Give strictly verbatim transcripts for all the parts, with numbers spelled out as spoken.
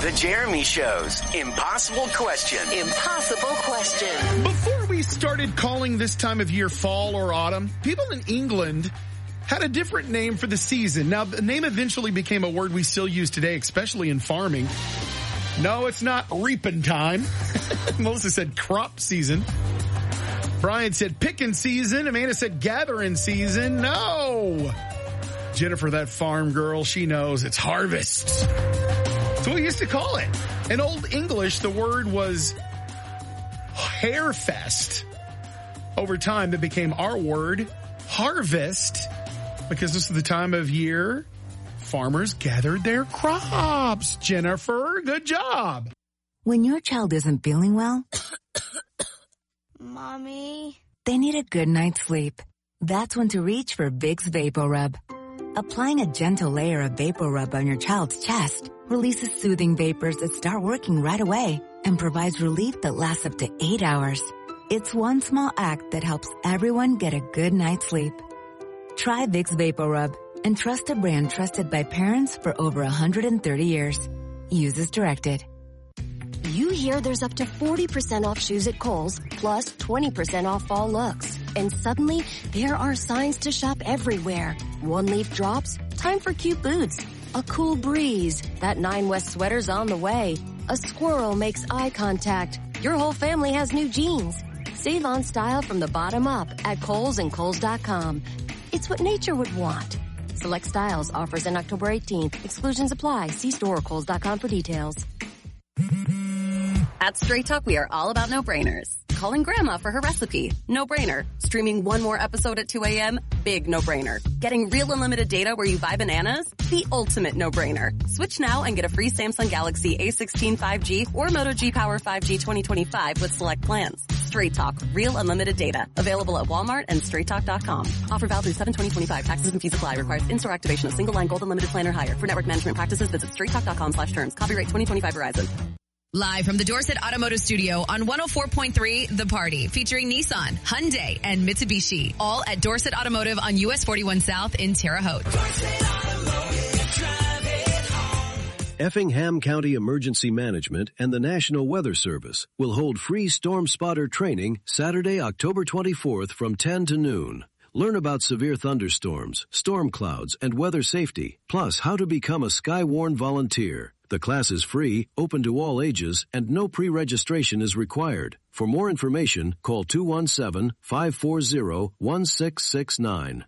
The Jeremy Show's Impossible Question. Impossible Question. Before we started calling this time of year fall or autumn, people in England had a different name for the season. Now, the name eventually became a word we still use today, especially in farming. No, it's not reaping time. Melissa said crop season. Brian said picking season. Amanda said gathering season. No. Jennifer, that farm girl, she knows it's harvest. That's what we used to call it. In Old English, the word was Harefest. Over time, it became our word, harvest, because this is the time of year farmers gathered their crops. Jennifer, good job. When your child isn't feeling well, Mommy, they need a good night's sleep. That's when to reach for Vicks VapoRub. Applying a gentle layer of VapoRub on your child's chest releases soothing vapors that start working right away and provides relief that lasts up to eight hours. It's one small act that helps everyone get a good night's sleep. Try Vicks VapoRub and trust a brand trusted by parents for over one hundred thirty years. Use as directed. You hear there's up to forty percent off shoes at Kohl's, plus twenty percent off fall looks. And suddenly, there are signs to shop everywhere. One leaf drops, time for cute boots. A cool breeze, that Nine West sweater's on the way. A squirrel makes eye contact. Your whole family has new jeans. Save on style from the bottom up at Kohl's and Kohl's dot com. It's what nature would want. Select styles, offers in October eighteenth. Exclusions apply. See store or Kohl's dot com for details. At Straight Talk, we are all about no-brainers. Calling Grandma for her recipe, no-brainer. Streaming one more episode at two a.m., big no-brainer. Getting real unlimited data where you buy bananas, the ultimate no-brainer. Switch now and get a free Samsung Galaxy A sixteen five G or Moto G Power five G twenty twenty-five with select plans. Straight Talk, real unlimited data. Available at Walmart and straight talk dot com. Offer valid through seven twenty twenty-five. Taxes and fees apply. Requires in-store activation of single line gold unlimited plan or higher. For network management practices, visit straight talk dot com slash terms. Copyright twenty twenty-five Verizon. Live from the Dorset Automotive Studio on one oh four point three The Party, featuring Nissan, Hyundai, and Mitsubishi. All at Dorset Automotive on U S forty-one South in Terre Haute. Effingham County Emergency Management and the National Weather Service will hold free storm spotter training Saturday, October twenty-fourth from ten to noon. Learn about severe thunderstorms, storm clouds, and weather safety, plus how to become a Skywarn volunteer. The class is free, open to all ages, and no pre-registration is required. For more information, call two one seven, five four zero, one six six nine.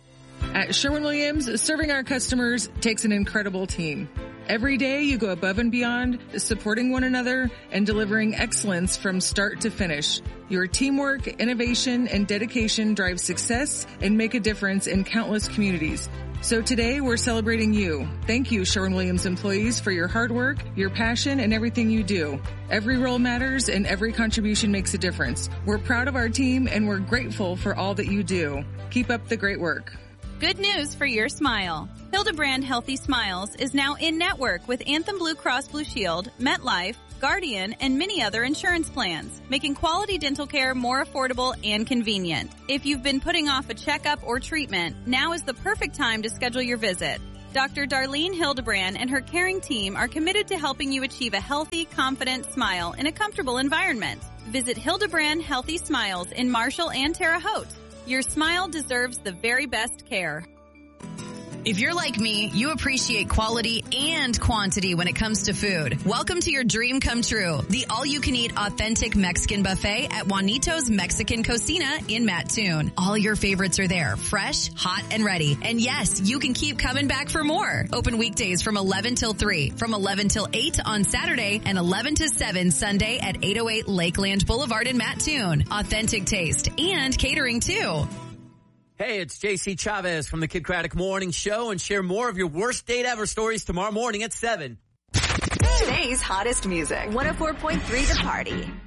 At Sherwin-Williams, serving our customers takes an incredible team. Every day you go above and beyond, supporting one another and delivering excellence from start to finish. Your teamwork, innovation, and dedication drive success and make a difference in countless communities. So today we're celebrating you. Thank you, Sherwin-Williams employees, for your hard work, your passion, and everything you do. Every role matters and every contribution makes a difference. We're proud of our team and we're grateful for all that you do. Keep up the great work. Good news for your smile. Hildebrand Healthy Smiles is now in network with Anthem Blue Cross Blue Shield, MetLife, Guardian, and many other insurance plans, making quality dental care more affordable and convenient. If you've been putting off a checkup or treatment, now is the perfect time to schedule your visit. Doctor Darlene Hildebrand and her caring team are committed to helping you achieve a healthy, confident smile in a comfortable environment. Visit Hildebrand Healthy Smiles in Marshall and Terre Haute. Your smile deserves the very best care. If you're like me, you appreciate quality and quantity when it comes to food. Welcome to your dream come true, the all-you-can-eat authentic Mexican buffet at Juanito's Mexican Cocina in Mattoon. All your favorites are there, fresh, hot, and ready. And yes, you can keep coming back for more. Open weekdays from eleven till three, from eleven till eight on Saturday, and eleven to seven Sunday at eight oh eight Lakeland Boulevard in Mattoon. Authentic taste and catering too. Hey, it's J C Chavez from the Kid Craddock Morning Show, and share more of your worst date ever stories tomorrow morning at seven. Today's hottest music. one oh four point three The Party.